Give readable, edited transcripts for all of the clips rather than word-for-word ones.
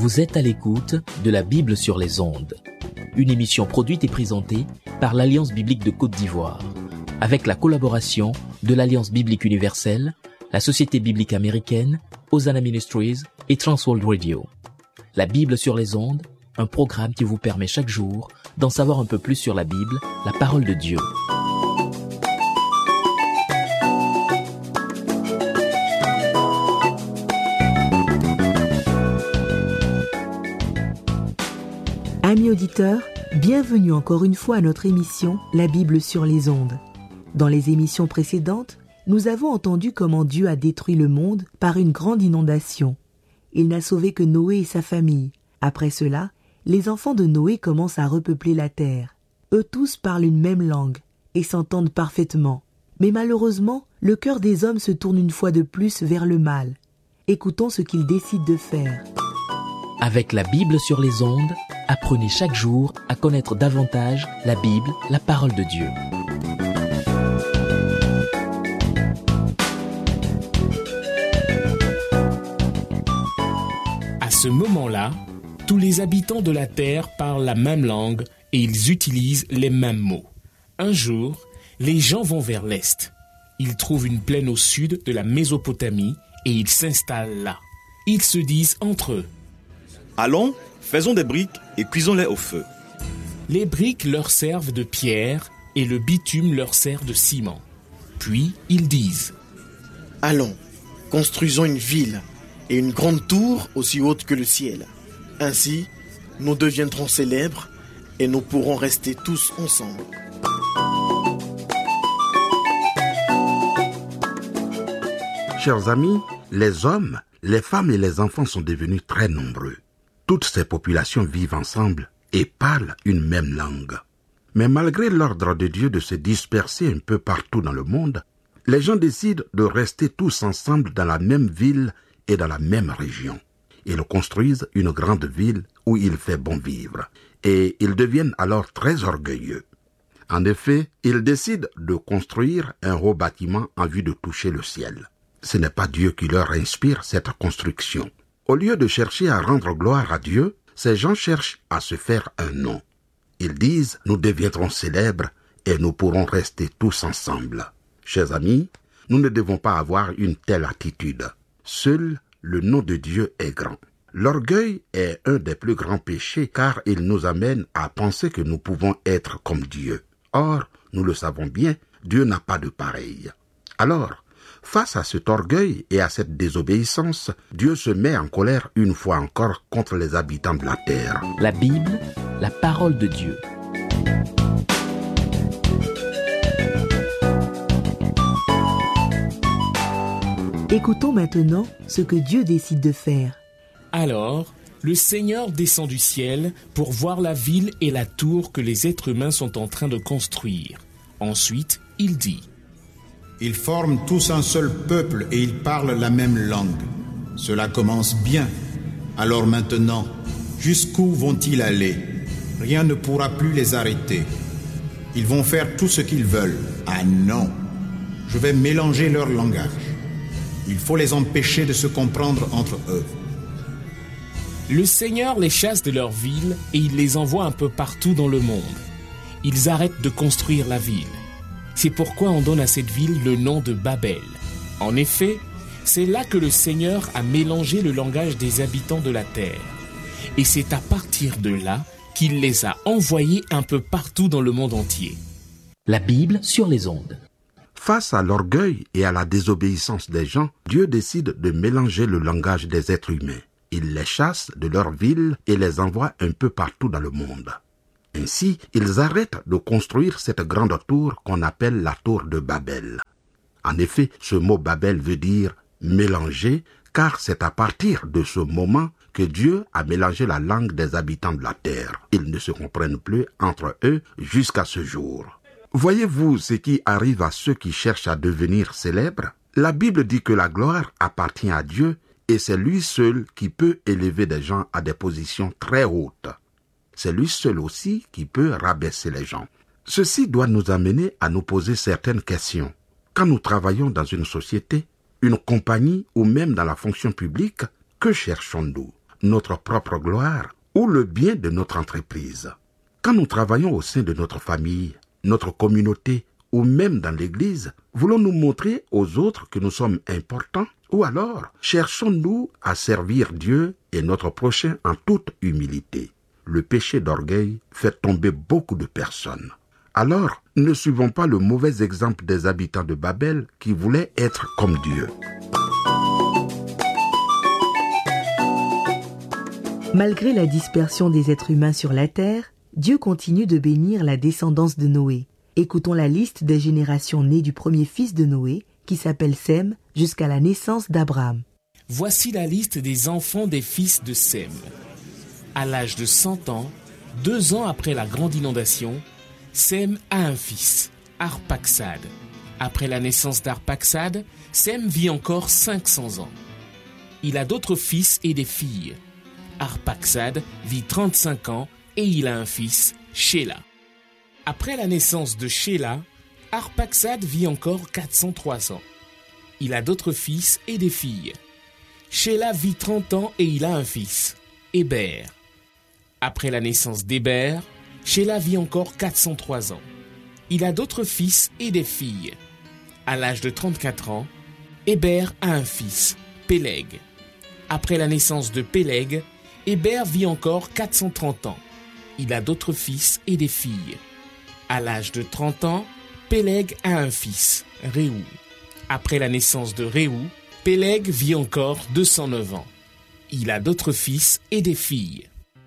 Vous êtes à l'écoute de la Bible sur les ondes, une émission produite et présentée par l'Alliance biblique de Côte d'Ivoire, avec la collaboration de l'Alliance biblique universelle, la Société biblique américaine, Hosanna Ministries et Transworld Radio. La Bible sur les ondes, un programme qui vous permet chaque jour d'en savoir un peu plus sur la Bible, la parole de Dieu. Amis auditeurs, bienvenue encore une fois à notre émission La Bible sur les ondes. Dans les émissions précédentes, nous avons entendu comment Dieu a détruit le monde par une grande inondation. Il n'a sauvé que Noé et sa famille. Après cela, les enfants de Noé commencent à repeupler la terre. Eux tous parlent une même langue et s'entendent parfaitement. Mais malheureusement, le cœur des hommes se tourne une fois de plus vers le mal. Écoutons ce qu'ils décident de faire. Avec la Bible sur les ondes, apprenez chaque jour à connaître davantage la Bible, la parole de Dieu. À ce moment-là, tous les habitants de la terre parlent la même langue et ils utilisent les mêmes mots. Un jour, les gens vont vers l'est. Ils trouvent une plaine au sud de la Mésopotamie et ils s'installent là. Ils se disent entre eux: Allons, faisons des briques et cuisons-les au feu. Les briques leur servent de pierre et le bitume leur sert de ciment. Puis ils disent: Allons, construisons une ville et une grande tour aussi haute que le ciel. Ainsi, nous deviendrons célèbres et nous pourrons rester tous ensemble. Chers amis, les hommes, les femmes et les enfants sont devenus très nombreux. Toutes ces populations vivent ensemble et parlent une même langue. Mais malgré l'ordre de Dieu de se disperser un peu partout dans le monde, les gens décident de rester tous ensemble dans la même ville et dans la même région. Ils construisent une grande ville où il fait bon vivre et ils deviennent alors très orgueilleux. En effet, ils décident de construire un haut bâtiment en vue de toucher le ciel. Ce n'est pas Dieu qui leur inspire cette construction. Au lieu de chercher à rendre gloire à Dieu, ces gens cherchent à se faire un nom. Ils disent: nous deviendrons célèbres et nous pourrons rester tous ensemble. Chers amis, nous ne devons pas avoir une telle attitude. Seul le nom de Dieu est grand. L'orgueil est un des plus grands péchés car il nous amène à penser que nous pouvons être comme Dieu. Or, nous le savons bien, Dieu n'a pas de pareil. Alors, face à cet orgueil et à cette désobéissance, Dieu se met en colère une fois encore contre les habitants de la terre. La Bible, la parole de Dieu. Écoutons maintenant ce que Dieu décide de faire. Alors, le Seigneur descend du ciel pour voir la ville et la tour que les êtres humains sont en train de construire. Ensuite, il dit: Ils forment tous un seul peuple et ils parlent la même langue. Cela commence bien. Alors maintenant, jusqu'où vont-ils aller? Rien ne pourra plus les arrêter. Ils vont faire tout ce qu'ils veulent. Ah non! Je vais mélanger leur langage. Il faut les empêcher de se comprendre entre eux. Le Seigneur les chasse de leur ville et il les envoie un peu partout dans le monde. Ils arrêtent de construire la ville. C'est pourquoi on donne à cette ville le nom de Babel. En effet, c'est là que le Seigneur a mélangé le langage des habitants de la terre. Et c'est à partir de là qu'il les a envoyés un peu partout dans le monde entier. La Bible sur les ondes. Face à l'orgueil et à la désobéissance des gens, Dieu décide de mélanger le langage des êtres humains. Il les chasse de leur ville et les envoie un peu partout dans le monde. Ainsi, ils arrêtent de construire cette grande tour qu'on appelle la tour de Babel. En effet, ce mot Babel veut dire mélanger, car c'est à partir de ce moment que Dieu a mélangé la langue des habitants de la terre. Ils ne se comprennent plus entre eux jusqu'à ce jour. Voyez-vous ce qui arrive à ceux qui cherchent à devenir célèbres? La Bible dit que la gloire appartient à Dieu et c'est lui seul qui peut élever des gens à des positions très hautes. C'est lui seul aussi qui peut rabaisser les gens. Ceci doit nous amener à nous poser certaines questions. Quand nous travaillons dans une société, une compagnie ou même dans la fonction publique, que cherchons-nous? notre propre gloire ou le bien de notre entreprise. Quand nous travaillons au sein de notre famille, notre communauté ou même dans l'Église, voulons-nous montrer aux autres que nous sommes importants ou alors cherchons-nous à servir Dieu et notre prochain en toute humilité? Le péché d'orgueil fait tomber beaucoup de personnes. Alors, ne suivons pas le mauvais exemple des habitants de Babel qui voulaient être comme Dieu. Malgré la dispersion des êtres humains sur la terre, Dieu continue de bénir la descendance de Noé. Écoutons la liste des générations nées du premier fils de Noé, qui s'appelle Sem, jusqu'à la naissance d'Abraham. Voici la liste des enfants des fils de Sem. À l'âge de 100 ans, 2 ans après la grande inondation, Sem a un fils, Arphaxad. Après la naissance d'Arphaxad, Sem vit encore 500 ans. Il a d'autres fils et des filles. Arphaxad vit 35 ans et il a un fils, Shéla. Après la naissance de Shéla, Arphaxad vit encore 403 ans. Il a d'autres fils et des filles. Shéla vit 30 ans et il a un fils, Héber. Après la naissance d'Héber, Shéla vit encore 403 ans. Il a d'autres fils et des filles. À l'âge de 34 ans, Héber a un fils, Péleg. Après la naissance de Péleg, Héber vit encore 430 ans. Il a d'autres fils et des filles. À l'âge de 30 ans, Péleg a un fils, Réou. Après la naissance de Réou, Péleg vit encore 209 ans. Il a d'autres fils et des filles.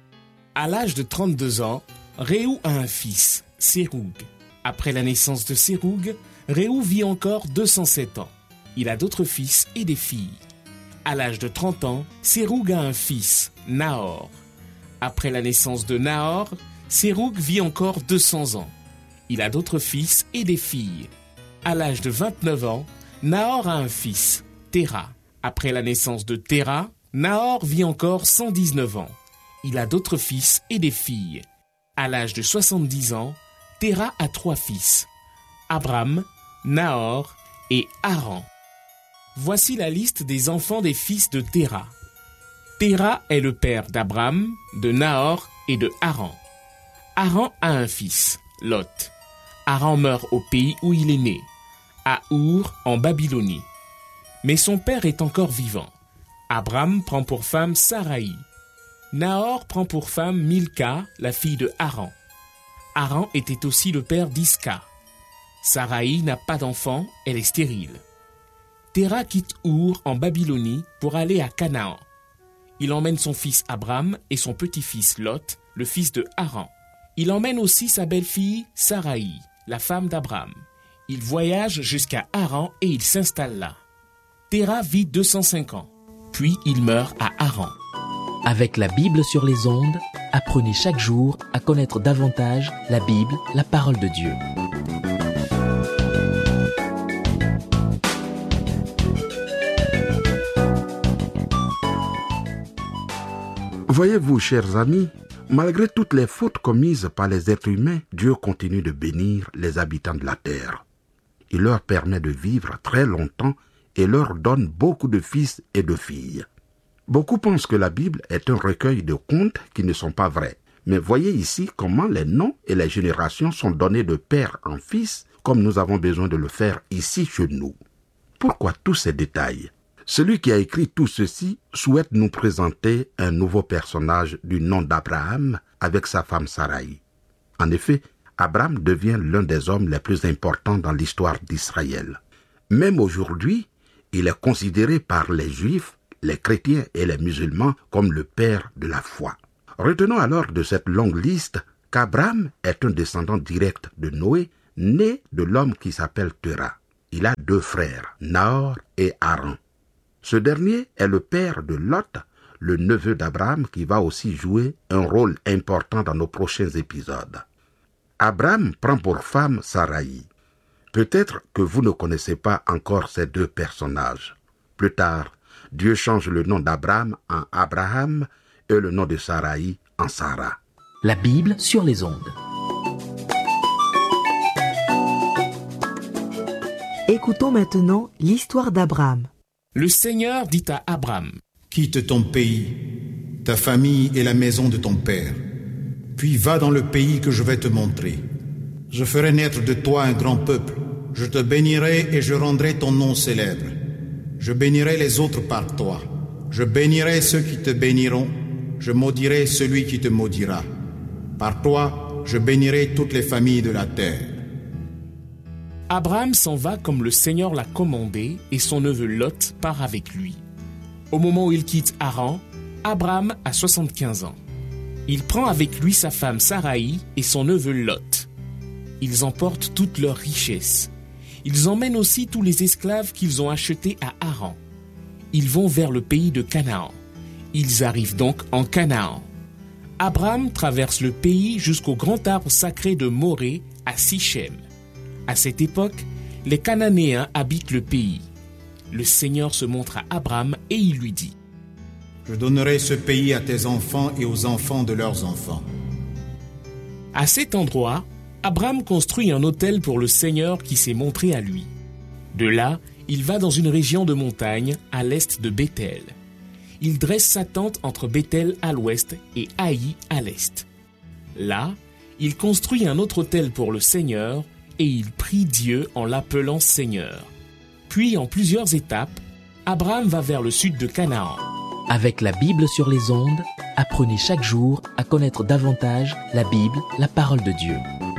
À l'âge de 32 ans, Réou a un fils, Séroug. Après la naissance de Séroug, Réou vit encore 207 ans. Il a d'autres fils et des filles. À l'âge de 30 ans, Séroug a un fils, Nahor. Après la naissance de Nahor, Séroug vit encore 200 ans. Il a d'autres fils et des filles. À l'âge de 29 ans, Nahor a un fils, Téra. Après la naissance de Téra, Nahor vit encore 119 ans. Il a d'autres fils et des filles. À l'âge de 70 ans, Téra a 3 fils, Abram, Nahor et Haran. Voici la liste des enfants des fils de Téra. Téra est le père d'Abram, de Nahor et de Haran. Haran a un fils, Lot. Haran meurt au pays où il est né, à Our, en Babylonie. Mais son père est encore vivant. Abram prend pour femme Saraï. Nahor prend pour femme Milka, la fille de Haran. Haran était aussi le père d'Isca. Saraï n'a pas d'enfant, elle est stérile. Téra quitte Our en Babylonie pour aller à Canaan. Il emmène son fils Abram et son petit-fils Lot, le fils de Haran. Il emmène aussi sa belle-fille Saraï, la femme d'Abram. Il voyage jusqu'à Haran et il s'installe là. Téra vit 205 ans, puis il meurt à Haran. Avec la Bible sur les ondes, apprenez chaque jour à connaître davantage la Bible, la parole de Dieu. Voyez-vous, chers amis, malgré toutes les fautes commises par les êtres humains, Dieu continue de bénir les habitants de la terre. Il leur permet de vivre très longtemps et leur donne beaucoup de fils et de filles. Beaucoup pensent que la Bible est un recueil de contes qui ne sont pas vrais. Mais voyez ici comment les noms et les générations sont donnés de père en fils, comme nous avons besoin de le faire ici chez nous. Pourquoi tous ces détails? Celui qui a écrit tout ceci souhaite nous présenter un nouveau personnage du nom d'Abraham avec sa femme Saraï. En effet, Abraham devient l'un des hommes les plus importants dans l'histoire d'Israël. Même aujourd'hui, il est considéré par les Juifs, les chrétiens et les musulmans comme le père de la foi. Retenons alors de cette longue liste qu'Abraham est un descendant direct de Noé, né de l'homme qui s'appelle Téra. Il a 2 frères, Nahor et Haran. Ce dernier est le père de Lot, le neveu d'Abraham qui va aussi jouer un rôle important dans nos prochains épisodes. Abraham prend pour femme Saraï. Peut-être que vous ne connaissez pas encore ces 2 personnages. Plus tard, Dieu change le nom d'Abraham en Abraham et le nom de Saraï en Sarah. La Bible sur les ondes. Écoutons maintenant l'histoire d'Abraham. Le Seigneur dit à Abram, Quitte ton pays, ta famille et la maison de ton père. Puis va dans le pays que je vais te montrer. Je ferai naître de toi un grand peuple. Je te bénirai et je rendrai ton nom célèbre. Je bénirai les autres par toi. Je bénirai ceux qui te béniront. Je maudirai celui qui te maudira. Par toi, je bénirai toutes les familles de la terre. Abraham s'en va comme le Seigneur l'a commandé et son neveu Lot part avec lui. Au moment où il quitte Haran, Abraham a 75 ans. Il prend avec lui sa femme Saraï et son neveu Lot. Ils emportent toutes leurs richesses. Ils emmènent aussi tous les esclaves qu'ils ont achetés à Haran. Ils vont vers le pays de Canaan. Ils arrivent donc en Canaan. Abraham traverse le pays jusqu'au grand arbre sacré de Morée à Sichem. À cette époque, les Cananéens habitent le pays. Le Seigneur se montre à Abraham et il lui dit : Je donnerai ce pays à tes enfants et aux enfants de leurs enfants. À cet endroit, Abraham construit un autel pour le Seigneur qui s'est montré à lui. De là, il va dans une région de montagne à l'est de Béthel. Il dresse sa tente entre Béthel à l'ouest et Haï à l'est. Là, il construit un autre autel pour le Seigneur et il prie Dieu en l'appelant Seigneur. Puis, en plusieurs étapes, Abraham va vers le sud de Canaan. Avec la Bible sur les ondes, apprenez chaque jour à connaître davantage la Bible, la parole de Dieu.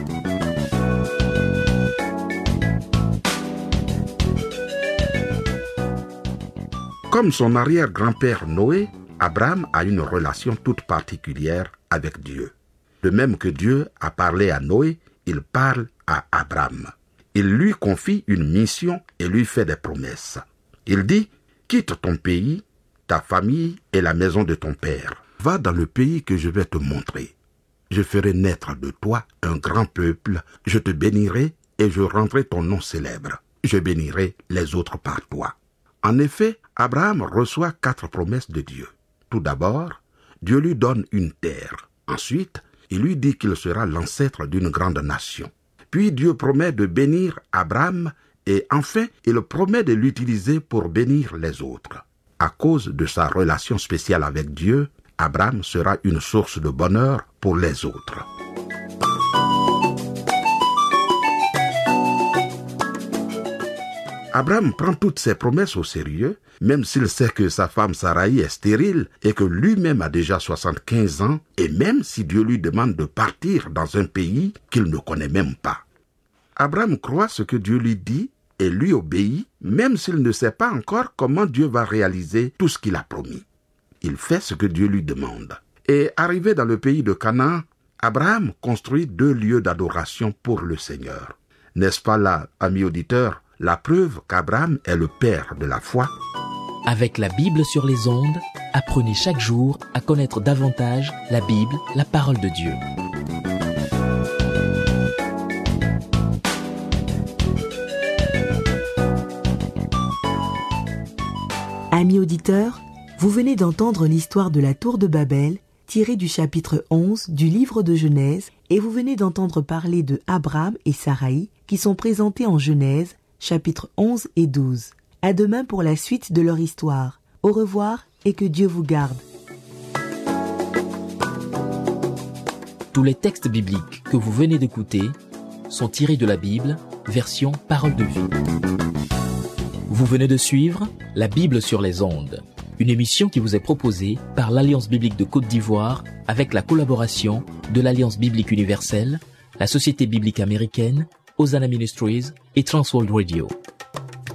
Comme son arrière-grand-père Noé, Abraham a une relation toute particulière avec Dieu. De même que Dieu a parlé à Noé, il parle à Abraham. Il lui confie une mission et lui fait des promesses. Il dit : quitte ton pays, ta famille et la maison de ton père. Va dans le pays que je vais te montrer. Je ferai naître de toi un grand peuple, je te bénirai et je rendrai ton nom célèbre. Je bénirai les autres par toi. En effet, Abraham reçoit 4 promesses de Dieu. Tout d'abord, Dieu lui donne une terre. Ensuite, il lui dit qu'il sera l'ancêtre d'une grande nation. Puis Dieu promet de bénir Abraham et enfin, il promet de l'utiliser pour bénir les autres. À cause de sa relation spéciale avec Dieu, Abraham sera une source de bonheur pour les autres. Abraham prend toutes ses promesses au sérieux, même s'il sait que sa femme Saraï est stérile et que lui-même a déjà 75 ans, et même si Dieu lui demande de partir dans un pays qu'il ne connaît même pas. Abraham croit ce que Dieu lui dit et lui obéit, même s'il ne sait pas encore comment Dieu va réaliser tout ce qu'il a promis. Il fait ce que Dieu lui demande. Et arrivé dans le pays de Canaan, Abraham construit 2 lieux d'adoration pour le Seigneur. N'est-ce pas là, amis auditeurs, la preuve qu'Abraham est le père de la foi? Avec la Bible sur les ondes, apprenez chaque jour à connaître davantage la Bible, la parole de Dieu. Amis auditeurs, vous venez d'entendre l'histoire de la tour de Babel, tirée du chapitre 11 du livre de Genèse, et vous venez d'entendre parler de Abraham et Saraï, qui sont présentés en Genèse, chapitres 11 et 12. À demain pour la suite de leur histoire. Au revoir et que Dieu vous garde. Tous les textes bibliques que vous venez d'écouter sont tirés de la Bible, version Parole de vie. Vous venez de suivre La Bible sur les ondes, une émission qui vous est proposée par l'Alliance biblique de Côte d'Ivoire avec la collaboration de l'Alliance biblique universelle, la Société biblique américaine, Hosanna Ministries et Transworld Radio.